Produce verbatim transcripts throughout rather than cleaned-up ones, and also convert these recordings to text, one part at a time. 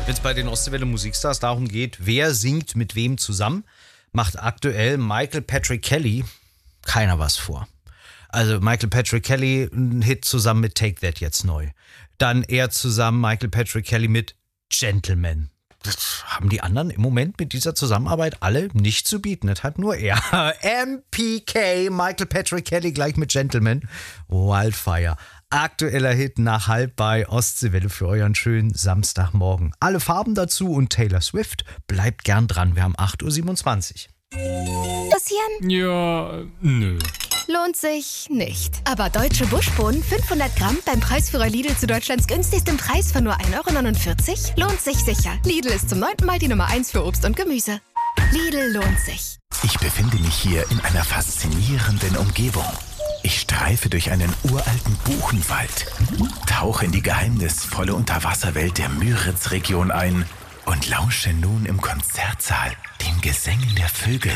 Wenn es bei den Ostseewelle Musikstars darum geht, wer singt mit wem zusammen, macht aktuell Michael Patrick Kelly keiner was vor. Also Michael Patrick Kelly, ein Hit zusammen mit Take That jetzt neu. Dann er zusammen, Michael Patrick Kelly mit Gentleman. Das haben die anderen im Moment mit dieser Zusammenarbeit alle nicht zu bieten. Das hat nur er. M P K, Michael Patrick Kelly gleich mit Gentleman. Wildfire. Aktueller Hit nach halb bei Ostseewelle für euren schönen Samstagmorgen. Alle Farben dazu und Taylor Swift. Bleibt gern dran. Wir haben acht Uhr siebenundzwanzig. Passieren? Ja, nö. Lohnt sich nicht. Aber deutsche Buschbohnen fünfhundert Gramm beim Preisführer Lidl zu Deutschlands günstigstem Preis von nur ein Euro neunundvierzig lohnt sich sicher. Lidl ist zum neunten Mal die Nummer eins für Obst und Gemüse. Lidl lohnt sich. Ich befinde mich hier in einer faszinierenden Umgebung. Ich streife durch einen uralten Buchenwald, tauche in die geheimnisvolle Unterwasserwelt der Müritz-Region ein und lausche nun im Konzertsaal den Gesängen der Vögel.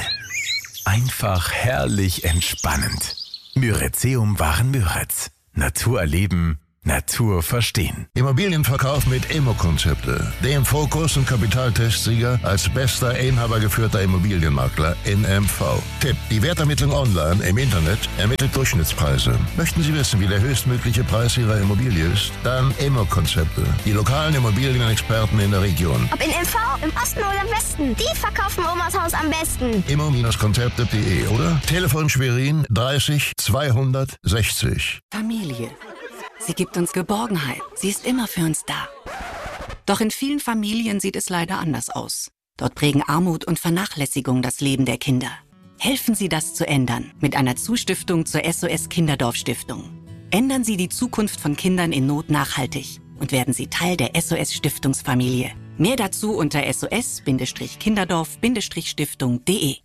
Einfach herrlich entspannend. Myrizeum Waren Müritz. Natur erleben, Natur verstehen. Immobilienverkauf mit Immo-Konzepte. Dem Fokus- und Kapitaltestsieger als bester inhabergeführter Immobilienmakler in M V. Tipp: Die Wertermittlung online im Internet ermittelt Durchschnittspreise. Möchten Sie wissen, wie der höchstmögliche Preis Ihrer Immobilie ist? Dann Immo-Konzepte. Die lokalen Immobilienexperten in der Region. Ob in M V, im Osten oder im Westen, die verkaufen Omas Haus am besten. immo-konzepte punkt de oder Telefon Schwerin dreißig zweihundertsechzig. Familie. Sie gibt uns Geborgenheit. Sie ist immer für uns da. Doch in vielen Familien sieht es leider anders aus. Dort prägen Armut und Vernachlässigung das Leben der Kinder. Helfen Sie, das zu ändern mit einer Zustiftung zur S O S Kinderdorf Stiftung. Ändern Sie die Zukunft von Kindern in Not nachhaltig und werden Sie Teil der S O S Stiftungsfamilie. Mehr dazu unter S O S Kinderdorf Stiftung punkt de.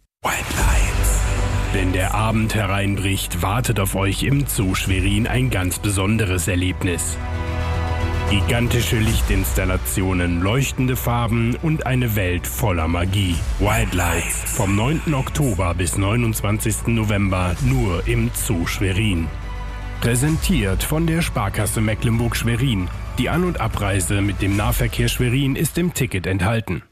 Wenn der Abend hereinbricht, wartet auf euch im Zoo Schwerin ein ganz besonderes Erlebnis. Gigantische Lichtinstallationen, leuchtende Farben und eine Welt voller Magie. Wildlights vom neunten Oktober bis neunundzwanzigsten November nur im Zoo Schwerin. Präsentiert von der Sparkasse Mecklenburg-Schwerin. Die An- und Abreise mit dem Nahverkehr Schwerin ist im Ticket enthalten.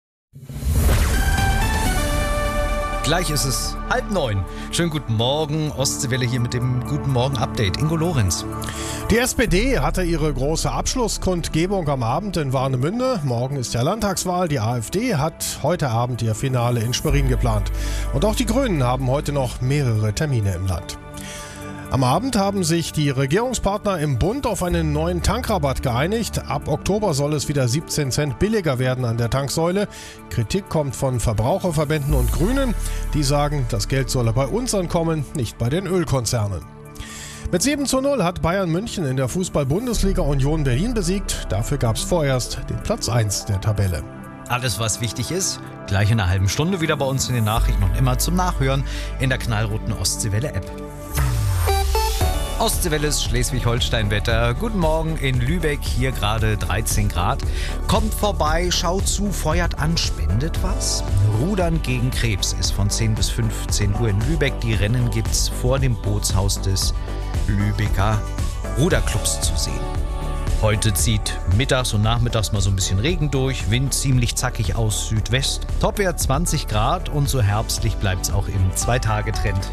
Gleich ist es halb neun. Schönen guten Morgen, Ostseewelle hier mit dem Guten Morgen Update. Ingo Lorenz. Die S P D hatte ihre große Abschlusskundgebung am Abend in Warnemünde. Morgen ist ja Landtagswahl. Die A F D hat heute Abend ihr Finale in Schwerin geplant. Und auch die Grünen haben heute noch mehrere Termine im Land. Am Abend haben sich die Regierungspartner im Bund auf einen neuen Tankrabatt geeinigt. Ab Oktober soll es wieder siebzehn Cent billiger werden an der Tanksäule. Kritik kommt von Verbraucherverbänden und Grünen. Die sagen, das Geld solle bei uns ankommen, nicht bei den Ölkonzernen. Mit sieben zu null hat Bayern München in der Fußball-Bundesliga Union Berlin besiegt. Dafür gab es vorerst den Platz eins der Tabelle. Alles, was wichtig ist, gleich in einer halben Stunde wieder bei uns in den Nachrichten und immer zum Nachhören in der knallroten Ostseewelle-App. Ostseewelles Schleswig-Holstein-Wetter. Guten Morgen in Lübeck, hier gerade dreizehn Grad. Kommt vorbei, schaut zu, feuert an, spendet was. Rudern gegen Krebs ist von zehn bis fünfzehn Uhr in Lübeck. Die Rennen gibt's vor dem Bootshaus des Lübecker Ruderclubs zu sehen. Heute zieht mittags und nachmittags mal so ein bisschen Regen durch. Wind ziemlich zackig aus Südwest. Topwert zwanzig Grad und so herbstlich bleibt's auch im Zwei-Tage-Trend.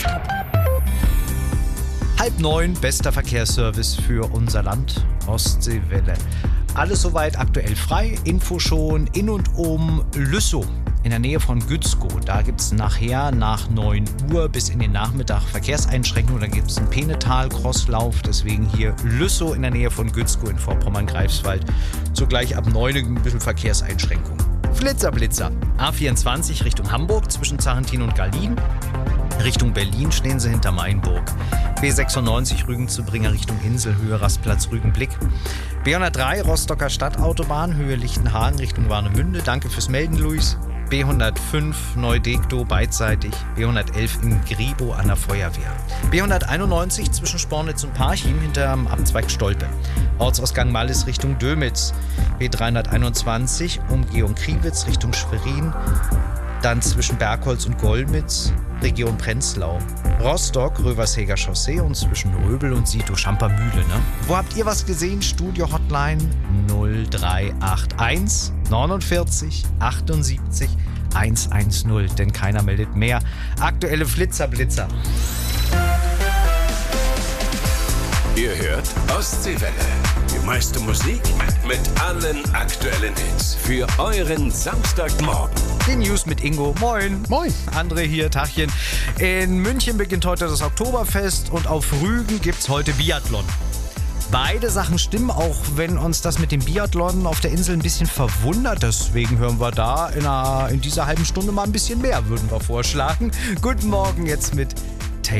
Halb neun, bester Verkehrsservice für unser Land, Ostseewelle. Alles soweit aktuell frei, Info schon in und um Lüssow in der Nähe von Gützkow. Da gibt es nachher nach neun Uhr bis in den Nachmittag Verkehrseinschränkungen. Da gibt es einen Penetal-Crosslauf, deswegen hier Lüssow in der Nähe von Gützkow in Vorpommern-Greifswald. Zugleich ab neun Uhr ein bisschen Verkehrseinschränkungen. Flitzer, Blitzer. A vierundzwanzig Richtung Hamburg zwischen Zarentin und Gallien. Richtung Berlin stehen sie hinter Mainburg. B sechsundneunzig Rügen-zu-Bringer Richtung Inselhöhe, Rastplatz Rügenblick. B hundertdrei Rostocker Stadtautobahn, Höhe Lichtenhagen Richtung Warnemünde. Danke fürs Melden, Luis. B hundertfünf Neudegtow beidseitig. B hundertelf in Gribo an der Feuerwehr. B hunderteinundneunzig zwischen Spornitz und Parchim hinterm Abzweig Stolpe. Ortsausgang Mallis Richtung Dömitz. B dreihunderteinundzwanzig Umgehung Kriwitz Richtung Schwerin. Dann zwischen Bergholz und Golmitz, Region Prenzlau. Rostock, Röversheger Chaussee und zwischen Röbel und Sito Schampermühle. Ne? Wo habt ihr was gesehen? Studio Hotline null drei acht eins neunundvierzig achtundsiebzig hundertzehn, denn keiner meldet mehr. Aktuelle Flitzerblitzer. Ihr hört Ostseewelle. Die meiste Musik mit allen aktuellen Hits für euren Samstagmorgen. Die News mit Ingo. Moin. Moin. André hier, Tachchen. In München beginnt heute das Oktoberfest und auf Rügen gibt's heute Biathlon. Beide Sachen stimmen, auch wenn uns das mit dem Biathlon auf der Insel ein bisschen verwundert. Deswegen hören wir da in, einer, in dieser halben Stunde mal ein bisschen mehr, würden wir vorschlagen. Guten Morgen jetzt mit